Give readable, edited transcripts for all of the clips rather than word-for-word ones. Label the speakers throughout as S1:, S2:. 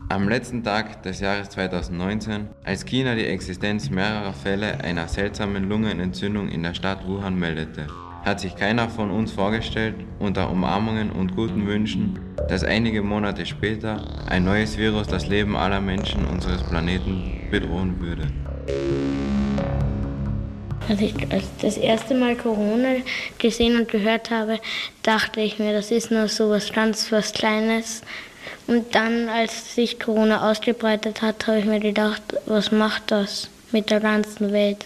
S1: Am letzten Tag des Jahres 2019, als China die Existenz mehrerer Fälle einer seltsamen Lungenentzündung in der Stadt Wuhan meldete, hat sich keiner von uns vorgestellt, unter Umarmungen und guten Wünschen, dass einige Monate später ein neues Virus das Leben aller Menschen unseres Planeten bedrohen würde.
S2: Als ich das erste Mal Corona gesehen und gehört habe, dachte ich mir, das ist nur so was Kleines. Und dann, als sich Corona ausgebreitet hat, habe ich mir gedacht, was macht das mit der ganzen Welt?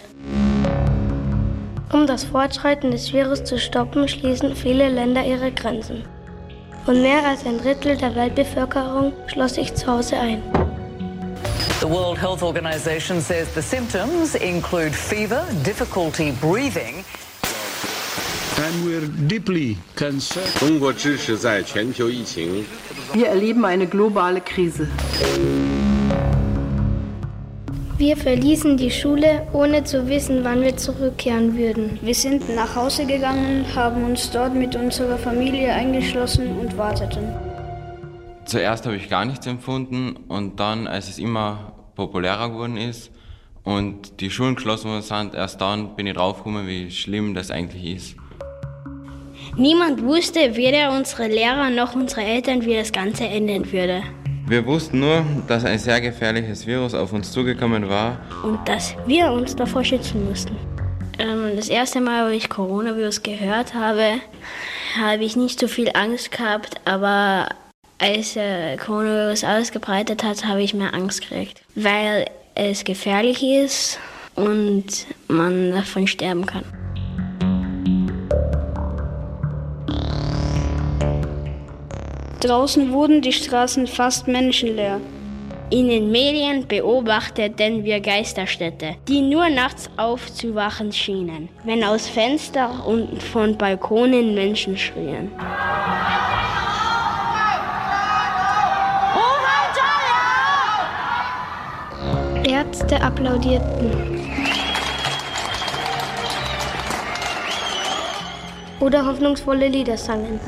S3: Um das Fortschreiten des Virus zu stoppen, schließen viele Länder ihre Grenzen. Und mehr als ein Drittel der Weltbevölkerung schloss sich zu Hause ein.
S4: The World Health Organization says the symptoms include fever, difficulty breathing.
S5: And we're deeply concerned.
S6: 中国支持在全球疫情。
S7: Wir erleben eine globale Krise.
S3: Wir verließen die Schule, ohne zu wissen, wann wir zurückkehren würden.
S8: Wir sind nach Hause gegangen, haben uns dort mit unserer Familie eingeschlossen und warteten.
S1: Zuerst habe ich gar nichts empfunden und dann, als es immer populärer geworden ist und die Schulen geschlossen worden sind, erst dann bin ich draufgekommen, wie schlimm das eigentlich ist.
S2: Niemand wusste, weder unsere Lehrer noch unsere Eltern, wie das Ganze enden würde.
S1: Wir wussten nur, dass ein sehr gefährliches Virus auf uns zugekommen war.
S2: Und dass wir uns davor schützen mussten. Das erste Mal, wo ich Coronavirus gehört habe, habe ich nicht so viel Angst gehabt, aber als Coronavirus ausgebreitet hat, habe ich mehr Angst gekriegt. Weil es gefährlich ist und man davon sterben kann.
S8: Draußen wurden die Straßen fast menschenleer.
S2: In den Medien beobachteten wir Geisterstädte, die nur nachts aufzuwachen schienen, wenn aus Fenstern und von Balkonen Menschen schrien.
S3: Ärzte applaudierten. Oder hoffnungsvolle Lieder sangen.